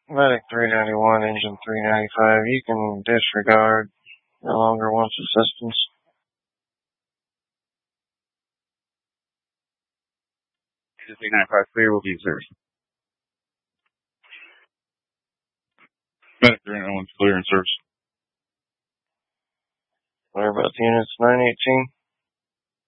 Medic 391, engine 395, you can disregard. No longer wants assistance. Engine 395 clear, will be observed. Medic 391 clear and service. Whereabouts units 918?